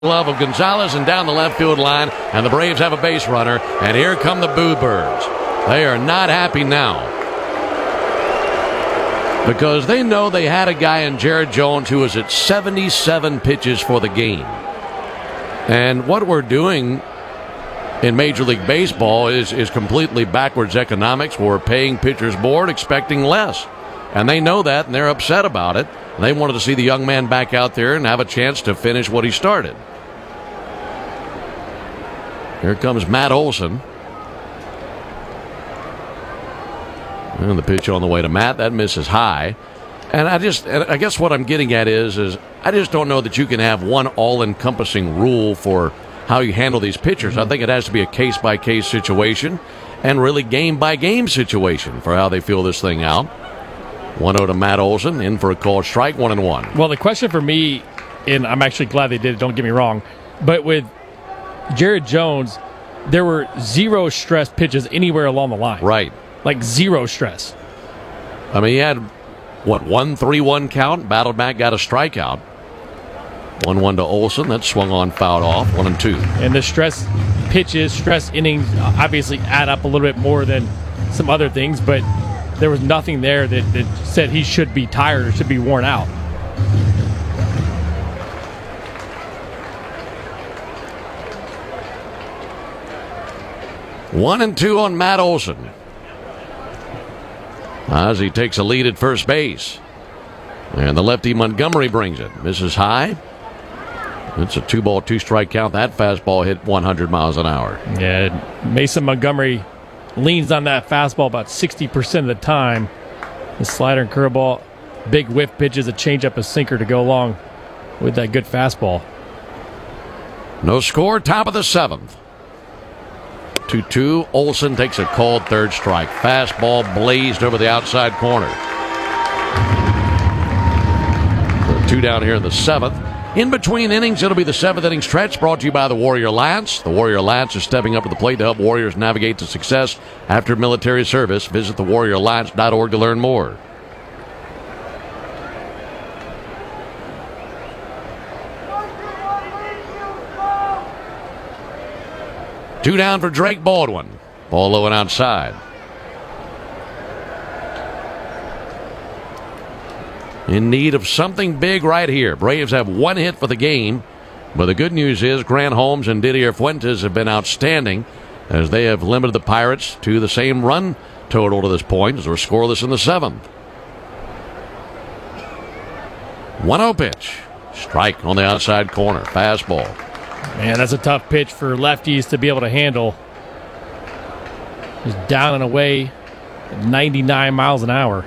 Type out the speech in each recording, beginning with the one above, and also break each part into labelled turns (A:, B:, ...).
A: Glove of Gonzalez and down the left field line, and the Braves have a base runner, and here come the Boo Birds. They are not happy now because they know they had a guy in Jared Jones who was at 77 pitches for the game. And what we're doing in Major League Baseball is completely backwards economics. We're paying pitchers more, expecting less. And they know that, and they're upset about it. They wanted to see the young man back out there and have a chance to finish what he started. Here comes Matt Olson. And the pitch on the way to Matt. That misses high. And I guess what I'm getting at is I just don't know that you can have one all-encompassing rule for how you handle these pitchers. I think it has to be a case-by-case situation and really game-by-game situation for how they feel this thing out. 1-0 to Matt Olson, in for a called strike, 1-1.
B: Well, the question for me, and I'm actually glad they did it, don't get me wrong, but with Jared Jones, there were zero stress pitches anywhere along the line.
A: Right.
B: Like zero stress.
A: I mean, he had, 1-3-1 count, battled back, got a strikeout. 1-1 to Olson, that swung on, fouled off, 1-2.
B: And the stress pitches, stress innings obviously add up a little bit more than some other things, but there was nothing there that said he should be tired or should be worn out.
A: One and two on Matt Olson. Ozzie takes a lead at first base. And the lefty Montgomery brings it. Misses high. It's a 2-ball, 2-strike count. That fastball hit 100 miles an hour.
B: Yeah, Mason Montgomery leans on that fastball about 60% of the time. The slider and curveball, big whiff pitches, a changeup, a sinker to go along with that good fastball.
A: No score, top of the seventh. 2-2. Olson takes a called third strike. Fastball blazed over the outside corner. So 2 down here in the seventh. In between innings, it'll be the seventh inning stretch brought to you by the Warrior Lance. The Warrior Lance is stepping up to the plate to help Warriors navigate to success after military service. Visit thewarriorlance.org to learn more. Two down for Drake Baldwin. Ball low and outside. In need of something big right here. Braves have one hit for the game, but the good news is Grant Holmes and Didier Fuentes have been outstanding as they have limited the Pirates to the same run total to this point as we're scoreless in the seventh. 1-0 pitch. Strike on the outside corner. Fastball.
B: Man, that's a tough pitch for lefties to be able to handle. Just down and away at 99 miles an hour.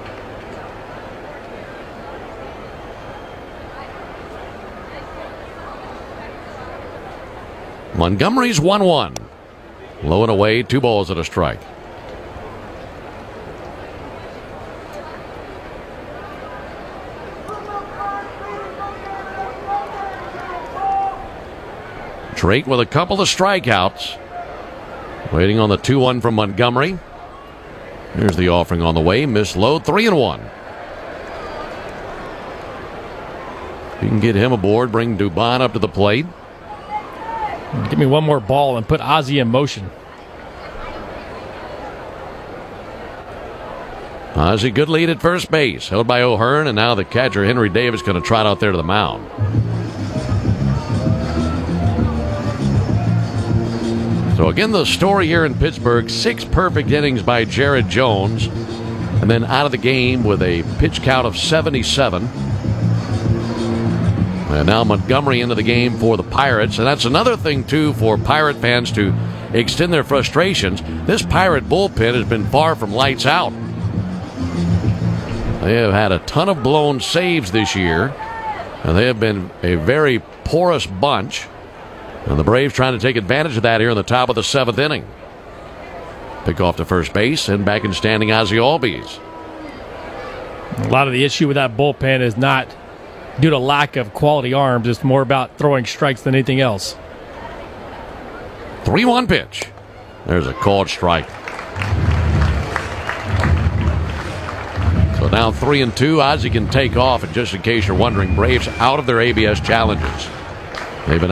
A: Montgomery's 1-1. Low and away, 2 balls and a strike. Drake with a couple of strikeouts. Waiting on the 2-1 from Montgomery. Here's the offering on the way. Miss low, 3-1. You can get him aboard, bring Dubon up to the plate.
B: Give me one more ball and put Ozzie in motion.
A: Ozzie, good lead at first base. Held by O'Hearn, and now the catcher, Henry Davis, going to trot out there to the mound. So again, the story here in Pittsburgh, 6 perfect innings by Jared Jones, and then out of the game with a pitch count of 77. And now Montgomery into the game for the Pirates. And that's another thing, too, for Pirate fans to extend their frustrations. This Pirate bullpen has been far from lights out. They have had a ton of blown saves this year, and they have been a very porous bunch. And the Braves trying to take advantage of that here in the top of the 7th inning. Pick off to first base, and back in standing Ozzie Albies.
B: A lot of the issue with that bullpen is not due to lack of quality arms. It's more about throwing strikes than anything else.
A: 3-1 pitch. There's a called strike. So now 3-2. Ozzie can take off. And just in case you're wondering, Braves out of their ABS challenges. They've been